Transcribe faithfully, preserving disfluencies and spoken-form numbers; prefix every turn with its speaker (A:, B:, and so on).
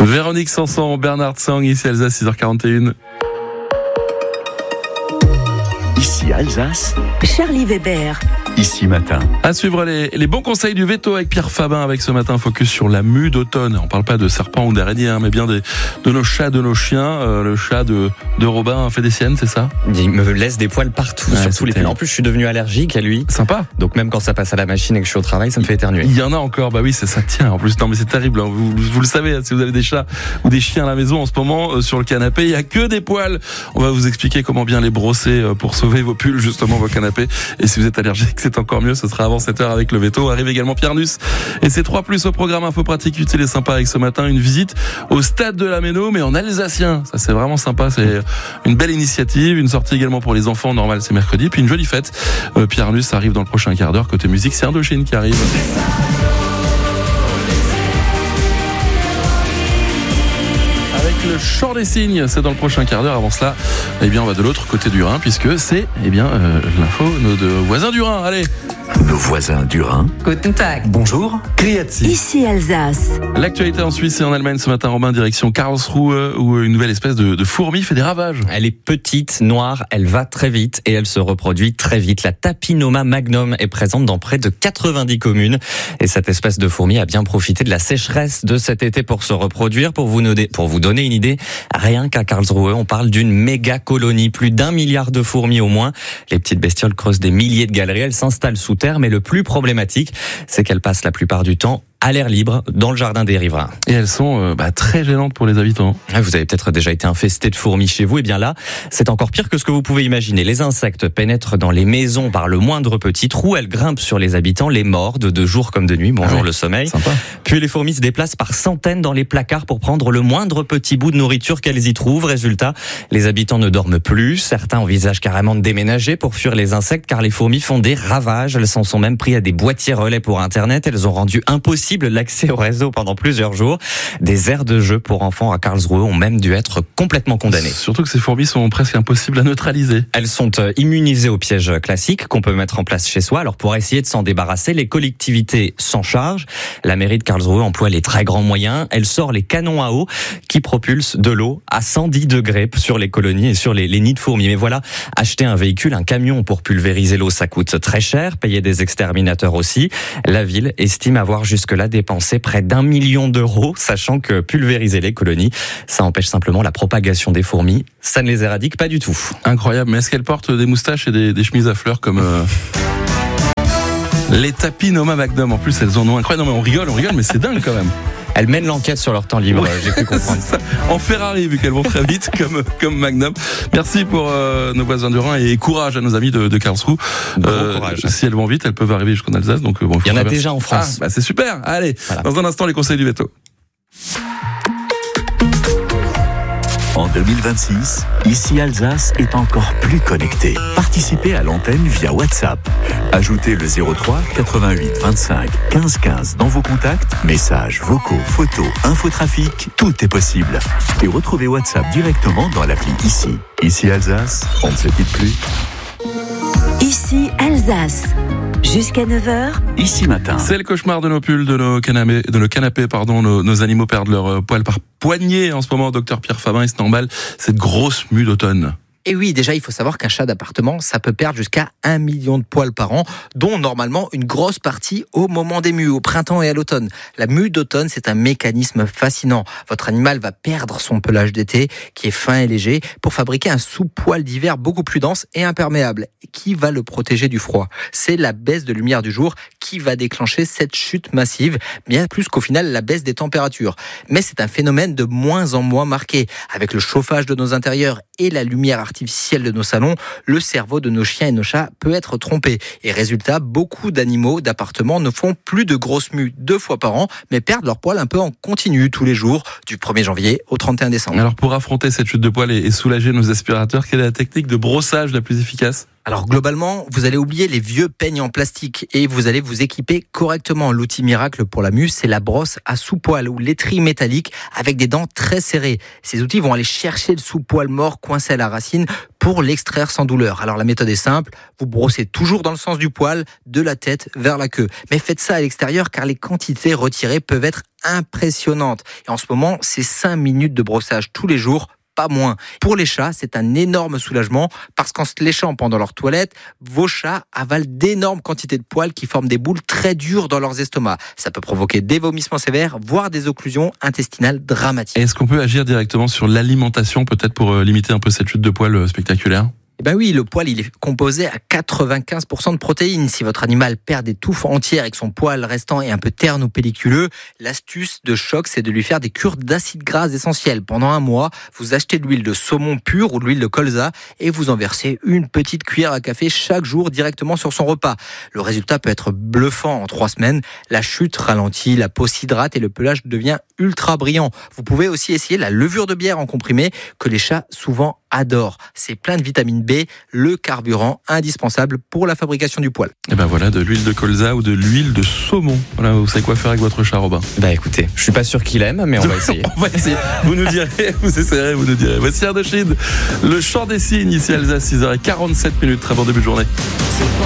A: Véronique Sanson, Bernard Sang, ici Alsace, six heures quarante et une.
B: Ici Alsace,
C: Charlie Weber.
B: Ici Matin.
A: À suivre les, les bons conseils du veto avec Pierre Fabin, avec ce matin focus sur la mue d'automne. On parle pas de serpents ou d'araignées, hein, mais bien des, de nos chats, de nos chiens. Euh, le chat de, de Robin fait des siennes, c'est ça?
D: Il me laisse des poils partout,
A: Ouais,
D: sur
A: c'est
D: tous les
A: terrible.
D: poils. En plus, je suis devenu allergique à lui.
A: Sympa.
D: Donc même quand ça passe à la machine et que je suis au travail, ça me fait éternuer.
A: Il y en a encore, bah oui, ça, ça tient. En plus, non, mais c'est terrible. Hein. Vous, vous le savez, hein, si vous avez des chats ou des chiens à la maison en ce moment, euh, sur le canapé, il y a que des poils. On va vous expliquer comment bien les brosser euh, pour sauver vos pulls, justement vos canapés. Et si vous êtes allergique, c'est encore mieux. Ce sera avant sept heures avec le veto. Arrive également Pierre Nuss et c'est trois plus au programme info pratique utile et sympa avec ce matin une visite au stade de la Méno, mais en alsacien. Ça, c'est vraiment sympa. C'est une belle initiative. Une sortie également pour les enfants. Normal, c'est mercredi. Puis une jolie fête. Euh, Pierre Nuss arrive dans le prochain quart d'heure. Côté musique, c'est Indochine qui arrive. Le chant des cygnes, c'est dans le prochain quart d'heure. Avant cela, eh bien, on va de l'autre côté du Rhin, puisque c'est, eh bien, euh, l'info nos de voisins du Rhin. Allez.
B: Nos voisins du Rhin.
C: Guten Tag.
B: Bonjour, Criati.
C: Ici Alsace.
A: L'actualité en Suisse et en Allemagne ce matin, Robin, direction Karlsruhe, où une nouvelle espèce de, de fourmi fait des ravages.
D: Elle est petite, noire, elle va très vite et elle se reproduit très vite. La Tapinoma magnum est présente dans près de quatre-vingt-dix communes. Et cette espèce de fourmi a bien profité de la sécheresse de cet été pour se reproduire. Pour vous, noder, pour vous donner une idée, rien qu'à Karlsruhe, on parle d'une méga colonie. Plus d'un milliard de fourmis au moins. Les petites bestioles creusent des milliers de galeries. Elles s'installent sous terre, mais le plus problématique, c'est qu'elles passent la plupart du temps à l'air libre, dans le jardin des riverains.
A: Et elles sont euh, bah, très gênantes pour les habitants.
D: Vous avez peut-être déjà été infesté de fourmis chez vous, et bien là, c'est encore pire que ce que vous pouvez imaginer. Les insectes pénètrent dans les maisons par le moindre petit trou, elles grimpent sur les habitants, les mordent de jour comme de nuit, bonjour
A: ah ouais,
D: le sommeil.
A: Sympa.
D: Puis les fourmis se déplacent par centaines dans les placards pour prendre le moindre petit bout de nourriture qu'elles y trouvent. Résultat, les habitants ne dorment plus, certains envisagent carrément de déménager pour fuir les insectes car les fourmis font des ravages. Elles s'en sont même pris à des boîtiers relais pour Internet, elles ont rendu impossible l'accès au réseau pendant plusieurs jours. Des aires de jeu pour enfants à Karlsruhe ont même dû être complètement condamnées.
A: Surtout que ces fourmis sont presque impossibles à neutraliser.
D: Elles sont immunisées aux pièges classiques qu'on peut mettre en place chez soi. Alors pour essayer de s'en débarrasser, les collectivités s'en chargent. La mairie de Karlsruhe emploie les très grands moyens. Elle sort les canons à eau qui propulsent de l'eau à cent dix degrés sur les colonies et sur les, les nids de fourmis. Mais voilà, acheter un véhicule, un camion pour pulvériser l'eau, ça coûte très cher. Payer des exterminateurs aussi. La ville estime avoir jusque-là dépensé près d'un million d'euros, sachant que pulvériser les colonies, ça empêche simplement la propagation des fourmis. Ça ne les éradique pas du tout.
A: Incroyable. Mais est-ce qu'elles portent des moustaches et des, des chemises à fleurs comme euh... les Tapinoma magnum? En plus, elles en ont incroyable. Non, mais on rigole, on rigole, mais c'est dingue quand même.
D: Elles mènent l'enquête sur leur temps libre,
A: Ouais,
D: j'ai pu comprendre.
A: ça. En Ferrari, vu qu'elles vont très vite, comme, comme Magnum. Merci pour euh, nos voisins du Rhin et courage à nos amis de, de Karlsruhe.
D: Bon courage.
A: Si elles vont vite, elles peuvent arriver jusqu'en Alsace. Donc, euh, bon,
D: Il y en a
A: traverser.
D: déjà en France.
A: Ah, bah c'est super. Allez,
D: Voilà.
A: dans un instant, les conseils du veto.
B: En deux mille vingt-six, Ici Alsace est encore plus connecté. Participez à l'antenne via WhatsApp. Ajoutez le zéro trois quatre-vingt-huit vingt-cinq quinze quinze dans vos contacts. Messages, vocaux, photos, infotrafic, tout est possible. Et retrouvez WhatsApp directement dans l'appli Ici. Ici Alsace, on ne se quitte plus.
C: Ici Alsace. Jusqu'à neuf heures.
B: Ici Matin.
A: C'est le cauchemar de nos pulls, de nos canapés, de nos canapés, pardon. Nos, nos animaux perdent leur poil par poignée en ce moment. Docteur Pierre Fabin, et c'est normal. Cette grosse mue d'automne.
E: Et oui, déjà, il faut savoir qu'un chat d'appartement, ça peut perdre jusqu'à un million de poils par an, dont normalement une grosse partie au moment des mues, au printemps et à l'automne. La mue d'automne, c'est un mécanisme fascinant. Votre animal va perdre son pelage d'été, qui est fin et léger, pour fabriquer un sous-poil d'hiver beaucoup plus dense et imperméable, qui va le protéger du froid. C'est la baisse de lumière du jour qui va déclencher cette chute massive, bien plus qu'au final la baisse des températures. Mais c'est un phénomène de moins en moins marqué. Avec le chauffage de nos intérieurs et la lumière artificielle de nos salons, le cerveau de nos chiens et nos chats peut être trompé. Et résultat, beaucoup d'animaux d'appartement ne font plus de grosses mues deux fois par an, mais perdent leur poil un peu en continu tous les jours, du premier janvier au trente et un décembre.
A: Alors pour affronter cette chute de poil et, et soulager nos aspirateurs, quelle est la technique de brossage la plus efficace ?
E: Alors globalement, vous allez oublier les vieux peignes en plastique et vous allez vous équiper correctement. L'outil miracle pour la muse, c'est la brosse à sous-poil ou l'étrie métallique avec des dents très serrées. Ces outils vont aller chercher le sous-poil mort coincé à la racine pour l'extraire sans douleur. Alors la méthode est simple, vous brossez toujours dans le sens du poil, de la tête vers la queue. Mais faites ça à l'extérieur car les quantités retirées peuvent être impressionnantes. Et en ce moment, c'est cinq minutes de brossage tous les jours, pas moins. Pour les chats, c'est un énorme soulagement parce qu'en se léchant pendant leur toilette, vos chats avalent d'énormes quantités de poils qui forment des boules très dures dans leurs estomacs. Ça peut provoquer des vomissements sévères, voire des occlusions intestinales dramatiques.
A: Est-ce qu'on peut agir directement sur l'alimentation, peut-être pour limiter un peu cette chute de poils spectaculaire ?
E: Eh ben oui, le poil, il est composé à quatre-vingt-quinze pour cent de protéines. Si votre animal perd des touffes entières et que son poil restant est un peu terne ou pelliculeux, l'astuce de choc, c'est de lui faire des cures d'acides gras essentiels. Pendant un mois, vous achetez de l'huile de saumon pure ou de l'huile de colza et vous en versez une petite cuillère à café chaque jour directement sur son repas. Le résultat peut être bluffant en trois semaines. La chute ralentit, la peau s'hydrate et le pelage devient ultra brillant. Vous pouvez aussi essayer la levure de bière en comprimé que les chats souvent adorent. C'est plein de vitamine B, le carburant indispensable pour la fabrication du poil.
A: Et ben voilà, de l'huile de colza ou de l'huile de saumon. Voilà, vous savez quoi faire avec votre chat, Robin.
D: Bah écoutez, je suis pas sûr qu'il aime, mais on va essayer.
A: On va essayer. Vous nous direz, vous essayerez, vous nous direz. Voici Indochine, le chant des cygnes ici à Alsace, six heures quarante-sept minutes. Très bon début de journée.